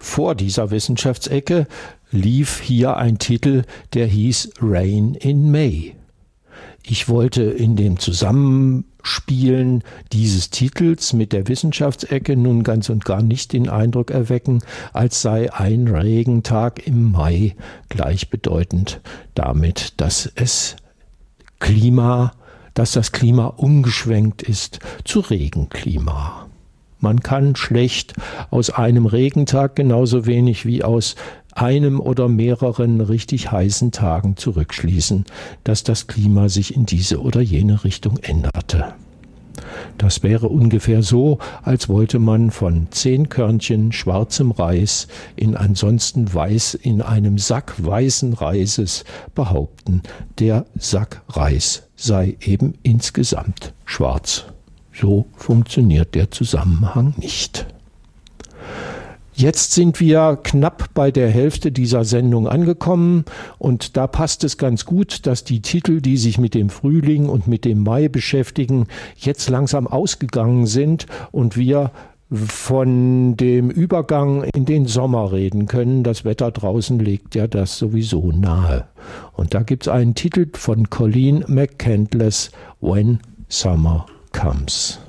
Vor dieser Wissenschaftsecke lief hier ein Titel, der hieß Rain in May. Ich wollte in dem Zusammenspielen dieses Titels mit der Wissenschaftsecke nun ganz und gar nicht den Eindruck erwecken, als sei ein Regentag im Mai gleichbedeutend damit, dass das Klima umgeschwenkt ist zu Regenklima. Man kann schlecht aus einem Regentag genauso wenig wie aus einem oder mehreren richtig heißen Tagen zurückschließen, dass das Klima sich in diese oder jene Richtung änderte. Das wäre ungefähr so, als wollte man von 10 Körnchen schwarzem Reis in einem Sack weißen Reises behaupten, der Sack Reis sei eben insgesamt schwarz. So funktioniert der Zusammenhang nicht. Jetzt sind wir knapp bei der Hälfte dieser Sendung angekommen und da passt es ganz gut, dass die Titel, die sich mit dem Frühling und mit dem Mai beschäftigen, jetzt langsam ausgegangen sind und wir von dem Übergang in den Sommer reden können. Das Wetter draußen legt ja das sowieso nahe. Und da gibt es einen Titel von Colleen McCandless, When Summer Comes.